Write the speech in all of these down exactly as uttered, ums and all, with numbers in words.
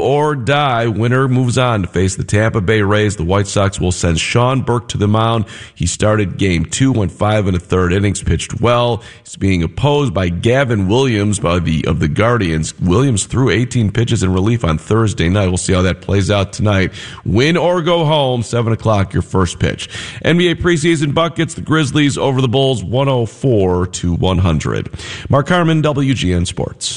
or die. Winner moves on to face the Tampa Bay Rays. The White Sox will send Sean Burke to the mound. He started game two, went five and a third innings, pitched well. He's being opposed by Gavin Williams by the of the Guardians. Williams threw eighteen pitches in relief on Thursday night. We'll see how that plays out tonight. Win or go home, seven o'clock, your first pitch. N B A preseason buckets, the Grizzlies over the Bulls, one oh four to one hundred. Mark Harmon, W G N Sports.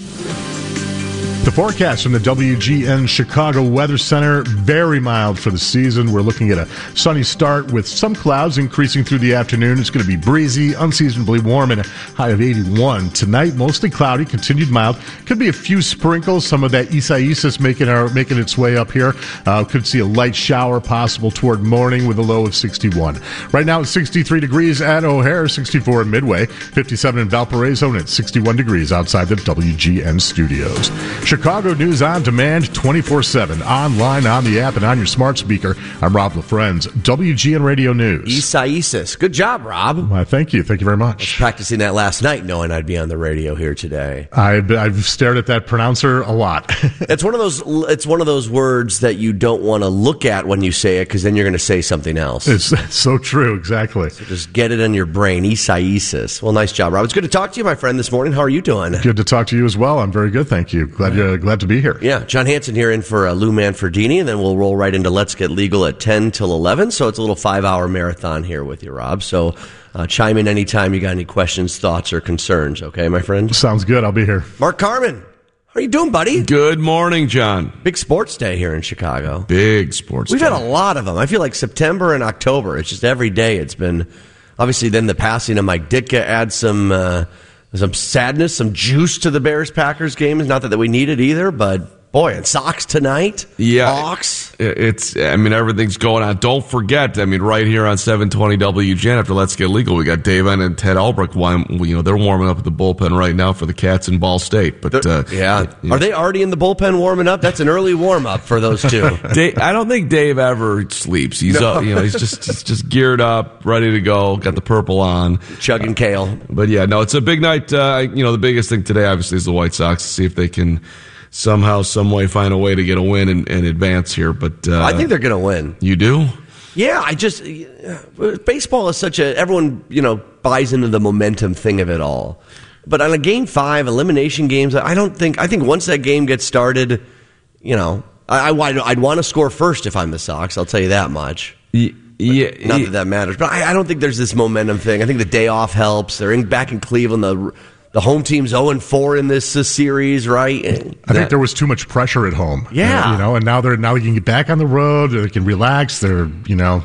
The forecast from the W G N Chicago Weather Center, very mild for the season. We're looking at a sunny start with some clouds increasing through the afternoon. It's going to be breezy, unseasonably warm, and a high of eighty-one. Tonight, mostly cloudy, continued mild. Could be a few sprinkles, some of that Isaias making our, making its way up here. Uh, could see a light shower possible toward morning with a low of sixty-one. Right now, it's sixty-three degrees at O'Hare, sixty-four in Midway, fifty-seven in Valparaiso, and it's sixty-one degrees outside the W G N studios. Chicago News on demand, twenty-four seven, online, on the app, and on your smart speaker. I'm Rob LaFrenz, W G N Radio News. Isaias. Good job, Rob. Well, thank you. Thank you very much. I was practicing that last night, knowing I'd be on the radio here today. I've, I've stared at that pronouncer a lot. It's one of those. It's one of those words that you don't want to look at when you say it, because then you're going to say something else. It's so true, exactly. So just get it in your brain. Isaias. Well, nice job, Rob. It's good to talk to you, my friend, this morning. How are you doing? Good to talk to you as well. I'm very good, thank you. Glad uh, glad to be here. Yeah, John Hanson here in for uh, Lou Manfredini, and then we'll roll right into Let's Get Legal at ten till eleven. So it's a little five-hour marathon here with you, Rob. So uh, chime in anytime you got any questions, thoughts, or concerns. Okay, my friend? Sounds good. I'll be here. Mark Carmen. How are you doing, buddy? Good morning, John. Big sports day here in Chicago. Big sports We've day. had a lot of them. I feel like September and October, it's just every day it's been, obviously then the passing of Mike Ditka adds some uh, some sadness, some juice to the Bears-Packers game. Not that, that we need it either, but boy, and Sox tonight. Yeah. Hawks. It's, I mean, everything's going on. Don't forget, I mean, right here on seven twenty W G N, after Let's Get Legal, we got Dave N and Ted Albrecht. You know, they're warming up at the bullpen right now for the Cats in Ball State. But uh, yeah. You know. Are they already in the bullpen warming up? That's an early warm-up for those two. Dave, I don't think Dave ever sleeps. He's, No. uh, you know, he's just he's just geared up, ready to go, got the purple on. Chugging kale. But yeah, no, it's a big night. Uh, you know, the biggest thing today, obviously, is the White Sox, to see if they can somehow, some way, find a way to get a win and, and advance here. But uh, I think they're going to win. You do? Yeah, I just baseball is such a everyone you know buys into the momentum thing of it all. But on a game five, elimination games, I don't think I think once that game gets started, you know, I, I I'd want to score first if I'm the Sox. I'll tell you that much. Yeah, yeah, not that that matters, but I, I don't think there's this momentum thing. I think the day off helps. They're in, back in Cleveland. The The home team's oh and four in this uh, series, right? And I think there was too much pressure at home. Yeah. Uh, you know, and now they're now they can get back on the road. They can relax. They're, you know.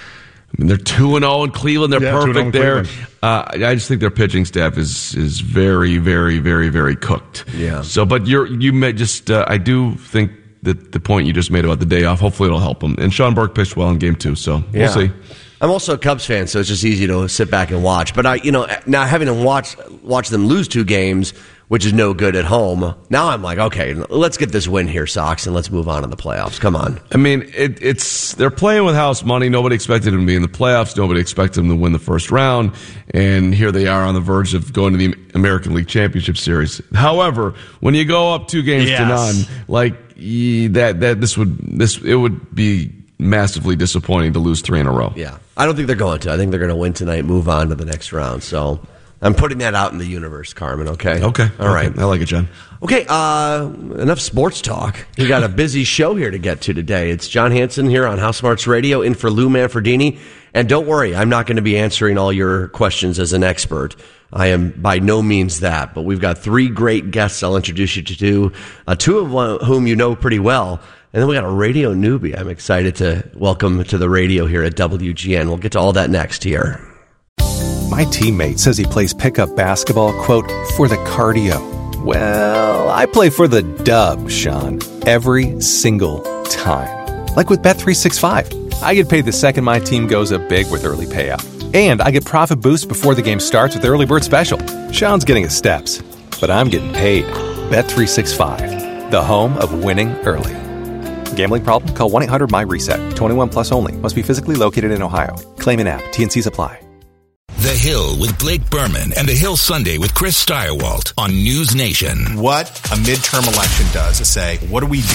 I mean, they're two and oh in Cleveland. They're yeah, perfect there. Uh, I just think their pitching staff is is very, very, very, very cooked. Yeah. So, but you're, you may just, uh, I do think that the point you just made about the day off, hopefully it'll help them. And Sean Burke pitched well in game two, so we'll yeah. see. I'm also a Cubs fan, so it's just easy to sit back and watch. But I, you know, now having to watch watch them lose two games, which is no good at home. Now I'm like, okay, let's get this win here, Sox, and let's move on to the playoffs. Come on. I mean, it, it's they're playing with house money. Nobody expected them to be in the playoffs. Nobody expected them to win the first round, and here they are on the verge of going to the American League Championship Series. However, when you go up two games yes. to none, like that, that this would this it would be massively disappointing to lose three in a row. Yeah. I don't think they're going to. I think they're going to win tonight, move on to the next round. So I'm putting that out in the universe, Carmen, okay? Okay. All right. Okay. I like it, John. Okay, uh, enough sports talk. We got a busy show here to get to today. It's John Hanson here on House Smarts Radio in for Lou Manfredini. And don't worry, I'm not going to be answering all your questions as an expert. I am by no means that. But we've got three great guests I'll introduce you to, uh, two of whom you know pretty well. And then we got a radio newbie I'm excited to welcome to the radio here at W G N. We'll get to all that next here. My teammate says he plays pickup basketball, quote, for the cardio. Well, I play for the dub, Sean, every single time. Like with Bet three sixty-five. I get paid the second my team goes up big with early payout. And I get profit boosts before the game starts with Early Bird Special. Sean's getting his steps, but I'm getting paid. Bet three sixty-five, the home of winning early. Gambling problem? Call one eight hundred my reset. twenty-one plus only. Must be physically located in Ohio. Claim in app. T N Cs apply. The Hill with Blake Berman and The Hill Sunday with Chris Steyerwalt on News Nation. What a midterm election does is say, what do we do